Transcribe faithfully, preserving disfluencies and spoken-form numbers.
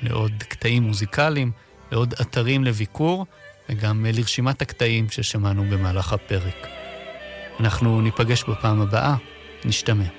לעוד קטעים מוזיקליים, לעוד אתרים לביקור, וגם לרשימת הקטעים ששמענו במהלך הפרק. אנחנו ניפגש בפעם הבאה, נשתמע.